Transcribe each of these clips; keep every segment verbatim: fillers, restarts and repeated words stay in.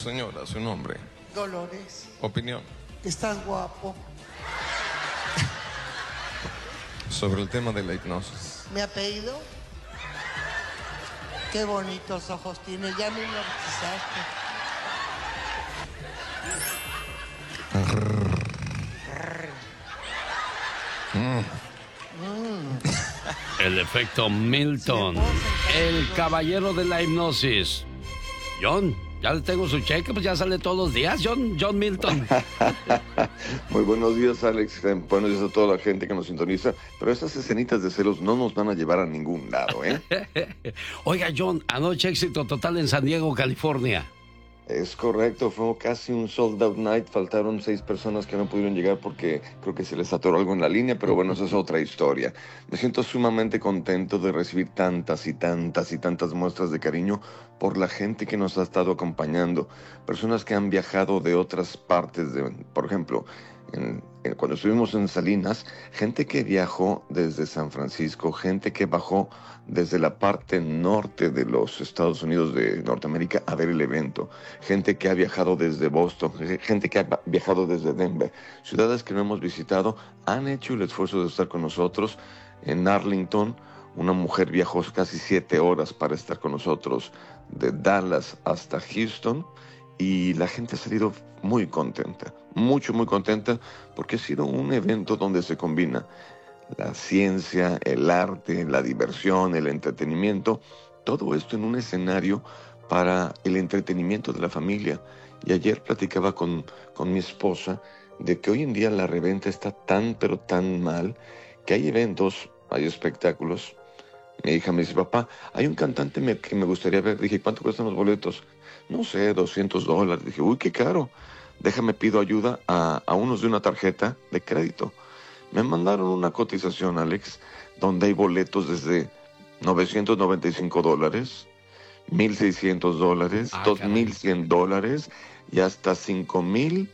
Señora, su nombre. Dolores. Opinión. Estás guapo. Sobre el tema de la hipnosis. ¿Mi apellido? Qué bonitos ojos tiene. Ya me hipnotizaste. El efecto Milton, el caballero de la hipnosis. John, ya le tengo su cheque, pues ya sale todos los días, John, John Milton. Muy buenos días, Alex. Buenos días a toda la gente que nos sintoniza. Pero esas escenitas de celos no nos van a llevar a ningún lado, ¿eh? Oiga, John, anoche éxito total en San Diego, California. Es correcto, fue casi un sold out night. Faltaron seis personas que no pudieron llegar porque creo que se les atoró algo en la línea, pero bueno, esa es otra historia. Me siento sumamente contento de recibir tantas y tantas y tantas muestras de cariño por la gente que nos ha estado acompañando. Personas que han viajado de otras partes, de, por ejemplo, en, en, cuando estuvimos en Salinas, gente que viajó desde San Francisco, gente que bajó desde la parte norte de los Estados Unidos de Norteamérica a ver el evento, gente que ha viajado desde Boston, gente que ha viajado desde Denver, ciudades que no hemos visitado, han hecho el esfuerzo de estar con nosotros. En Arlington, una mujer viajó casi siete horas para estar con nosotros, de Dallas hasta Houston, y la gente ha salido muy contenta, mucho, muy contenta, porque ha sido un evento donde se combina la ciencia, el arte, la diversión, el entretenimiento, todo esto en un escenario para el entretenimiento de la familia. Y ayer platicaba con, con mi esposa de que hoy en día la reventa está tan, pero tan mal, que hay eventos, hay espectáculos. Mi hija me dice, papá, hay un cantante me, que me gustaría ver. Dije, ¿cuánto cuestan los boletos? No sé, doscientos dólares. Dije, uy, qué caro. Déjame, pido ayuda a, a unos de una tarjeta de crédito. Me mandaron una cotización, Alex, donde hay boletos desde novecientos noventa y cinco dólares, mil seiscientos dólares, Ah, dos caray. mil cien dólares y hasta cinco mil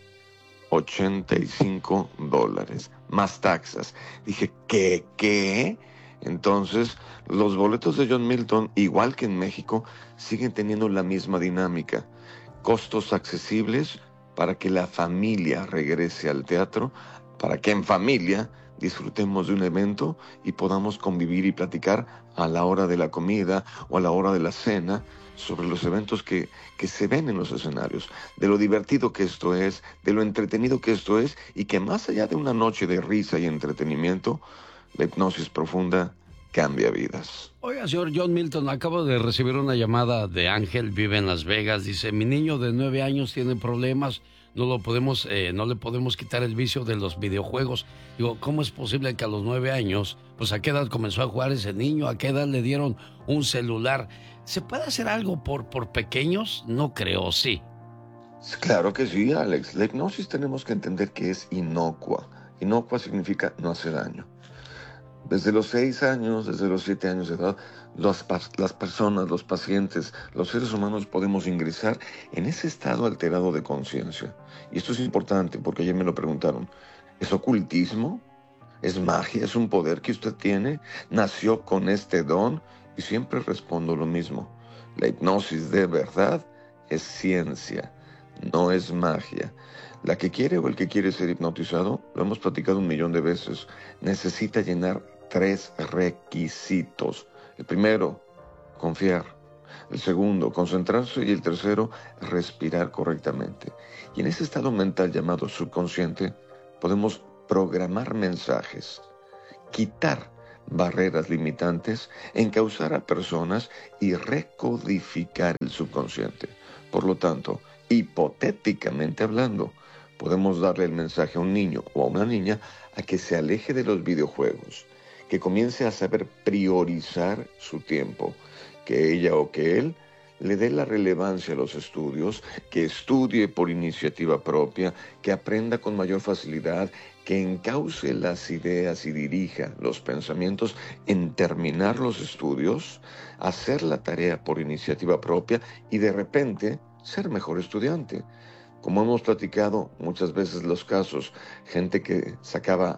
ochenta y cinco dólares, más taxas. Dije, ¿qué? ¿Qué? Entonces, los boletos de John Milton, igual que en México, siguen teniendo la misma dinámica. Costos accesibles para que la familia regrese al teatro, para que en familia disfrutemos de un evento y podamos convivir y platicar a la hora de la comida o a la hora de la cena sobre los eventos que, que se ven en los escenarios, de lo divertido que esto es, de lo entretenido que esto es, y que más allá de una noche de risa y entretenimiento, la hipnosis profunda cambia vidas. Oiga, señor John Milton, acabo de recibir una llamada de Ángel, vive en Las Vegas. Dice, mi niño de nueve años tiene problemas, no lo podemos, eh, no le podemos quitar el vicio de los videojuegos. Digo, ¿cómo es posible que a los nueve años, pues a qué edad comenzó a jugar ese niño? ¿A qué edad le dieron un celular? ¿Se puede hacer algo por, por pequeños? No creo, sí. Claro que sí, Alex. La hipnosis tenemos que entender que es inocua. Inocua significa no hace daño. Desde los seis años, desde los siete años de edad, las, las personas, los pacientes, los seres humanos podemos ingresar en ese estado alterado de conciencia. Y esto es importante porque ayer me lo preguntaron. ¿Es ocultismo? ¿Es magia? ¿Es un poder que usted tiene? ¿Nació con este don? Y siempre respondo lo mismo. La hipnosis de verdad es ciencia, no es magia. La que quiere o el que quiere ser hipnotizado, lo hemos platicado un millón de veces, necesita llenar tres requisitos. El primero, confiar. El segundo, concentrarse. Y el tercero, respirar correctamente. Y en ese estado mental llamado subconsciente, podemos programar mensajes, quitar barreras limitantes, encauzar a personas y recodificar el subconsciente. Por lo tanto, hipotéticamente hablando, podemos darle el mensaje a un niño o a una niña a que se aleje de los videojuegos, que comience a saber priorizar su tiempo, que ella o que él le dé la relevancia a los estudios, que estudie por iniciativa propia, que aprenda con mayor facilidad, que encauce las ideas y dirija los pensamientos en terminar los estudios, hacer la tarea por iniciativa propia y de repente ser mejor estudiante. Como hemos platicado muchas veces los casos, gente que sacaba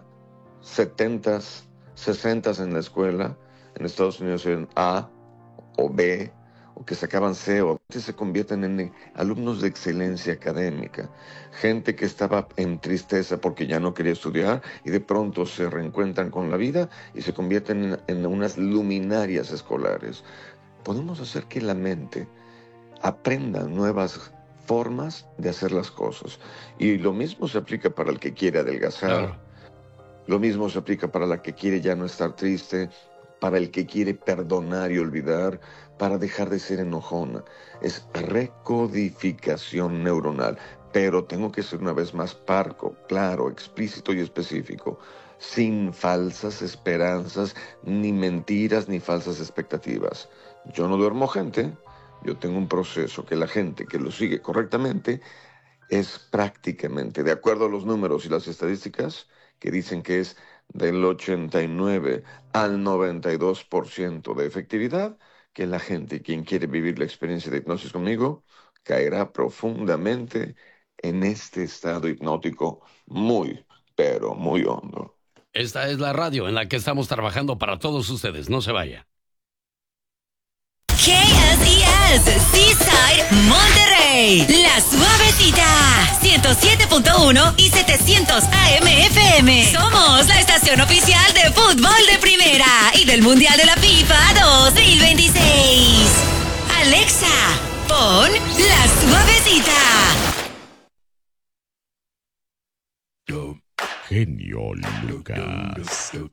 setentas, sesentas en la escuela, en Estados Unidos eran A o B o que sacaban C E O, se convierten en alumnos de excelencia académica. Gente que estaba en tristeza porque ya no quería estudiar y de pronto se reencuentran con la vida y se convierten en, en unas luminarias escolares. Podemos hacer que la mente aprenda nuevas formas de hacer las cosas. Y lo mismo se aplica para el que quiere adelgazar. Claro. Lo mismo se aplica para la que quiere ya no estar triste, para el que quiere perdonar y olvidar, para dejar de ser enojona. Es recodificación neuronal. Pero tengo que ser una vez más parco, claro, explícito y específico, sin falsas esperanzas, ni mentiras, ni falsas expectativas. Yo no duermo gente, yo tengo un proceso que la gente que lo sigue correctamente es prácticamente, de acuerdo a los números y las estadísticas, que dicen que es del ochenta y nueve al noventa y dos por ciento de efectividad, que la gente, quien quiere vivir la experiencia de hipnosis conmigo, caerá profundamente en este estado hipnótico muy, pero muy hondo. Esta es la radio en la que estamos trabajando para todos ustedes. No se vaya. K S E S, Seaside, Monterrey. La Suavecita, ciento siete punto uno y setecientos A M F M. Somos la estación oficial de fútbol de primera y del Mundial de la FIFA dos mil veintiséis. Alexa, pon La Suavecita. Genio Lucas.